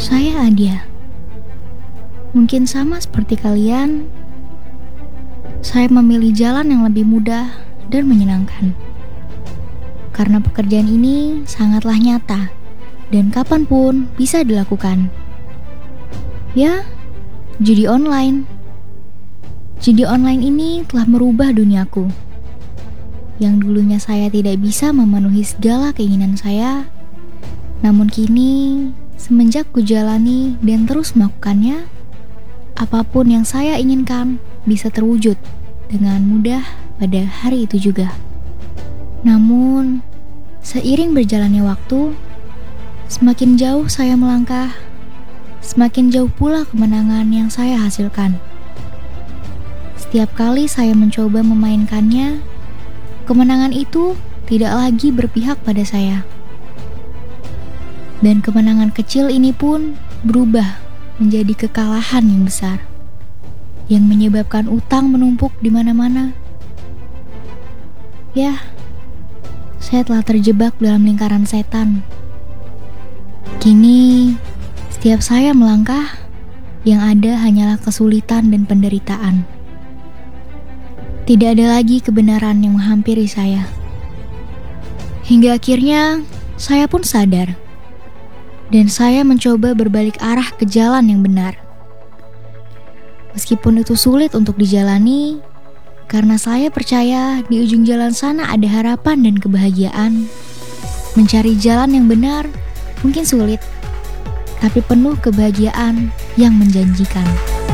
Saya Adia. Mungkin sama seperti kalian, saya memilih jalan yang lebih mudah dan menyenangkan. Karena pekerjaan ini sangatlah nyata dan kapanpun bisa dilakukan. Ya, judi online. Judi online ini telah merubah duniaku. Yang dulunya saya tidak bisa memenuhi segala keinginan saya, namun kini semenjak kujalani dan terus melakukannya, apapun yang saya inginkan bisa terwujud dengan mudah pada hari itu juga. Namun, seiring berjalannya waktu, semakin jauh saya melangkah, semakin jauh pula kemenangan yang saya hasilkan. Setiap kali saya mencoba memainkannya, kemenangan itu tidak lagi berpihak pada saya. Dan kemenangan kecil ini pun berubah menjadi kekalahan yang besar, yang menyebabkan utang menumpuk di mana-mana. Ya, saya telah terjebak dalam lingkaran setan. Kini, setiap saya melangkah, yang ada hanyalah kesulitan dan penderitaan. Tidak ada lagi kebenaran yang menghampiri saya. Hingga akhirnya, saya pun sadar. Dan saya mencoba berbalik arah ke jalan yang benar. Meskipun itu sulit untuk dijalani, karena saya percaya di ujung jalan sana ada harapan dan kebahagiaan. Mencari jalan yang benar mungkin sulit, tapi penuh kebahagiaan yang menjanjikan.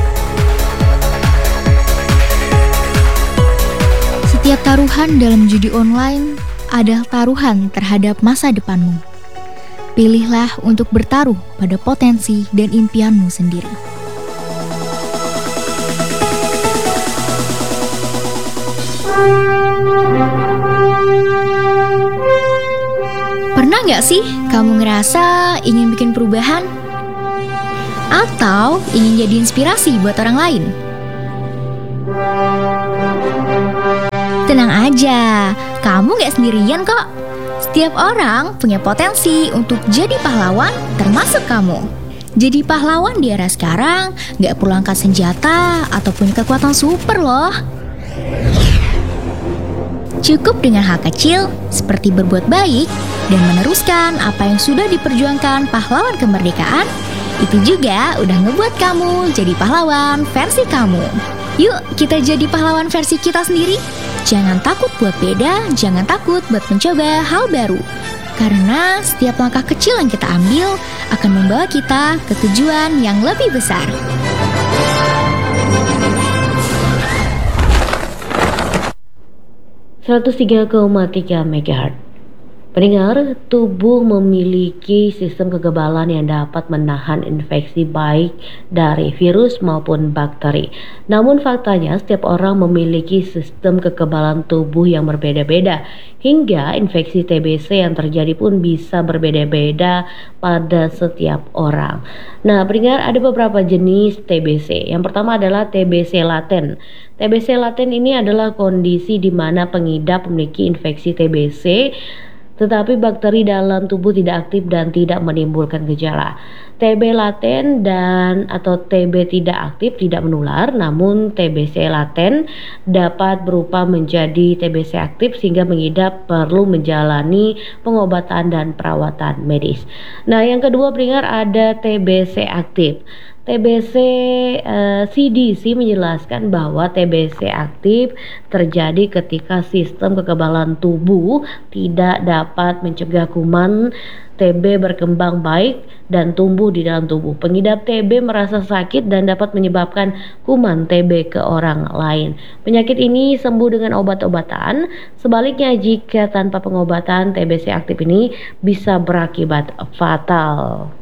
Setiap taruhan dalam judi online adalah taruhan terhadap masa depanmu. Pilihlah untuk bertaruh pada potensi dan impianmu sendiri. Pernah gak sih kamu ngerasa ingin bikin perubahan? Atau ingin jadi inspirasi buat orang lain? Tenang aja, kamu gak sendirian kok. Setiap orang punya potensi untuk jadi pahlawan, termasuk kamu. Jadi pahlawan di era sekarang gak perlu angkat senjata atau punya kekuatan super loh. Cukup dengan hal kecil seperti berbuat baik dan meneruskan apa yang sudah diperjuangkan pahlawan kemerdekaan. Itu juga udah ngebuat kamu jadi pahlawan versi kamu. Yuk kita jadi pahlawan versi kita sendiri. Jangan takut buat beda, jangan takut buat mencoba hal baru. Karena setiap langkah kecil yang kita ambil akan membawa kita ke tujuan yang lebih besar. ...103,3 MHz. Pendengar, tubuh memiliki sistem kekebalan yang dapat menahan infeksi baik dari virus maupun bakteri. Namun faktanya setiap orang memiliki sistem kekebalan tubuh yang berbeda-beda, hingga infeksi TBC yang terjadi pun bisa berbeda-beda pada setiap orang. Nah, pendengar, ada beberapa jenis TBC. Yang pertama adalah TBC laten. TBC laten ini adalah kondisi di mana pengidap memiliki infeksi TBC tetapi bakteri dalam tubuh tidak aktif dan tidak menimbulkan gejala. TB laten dan atau TB tidak aktif tidak menular, namun TBC laten dapat berubah menjadi TBC aktif sehingga mengidap perlu menjalani pengobatan dan perawatan medis. Nah, yang kedua pendengar, ada TBC aktif. TBC CDC menjelaskan bahwa TBC aktif terjadi ketika sistem kekebalan tubuh tidak dapat mencegah kuman TB berkembang baik dan tumbuh di dalam tubuh. Pengidap TB merasa sakit dan dapat menyebabkan kuman TB ke orang lain. Penyakit ini sembuh dengan obat-obatan. Sebaliknya, jika tanpa pengobatan, TBC aktif ini bisa berakibat fatal.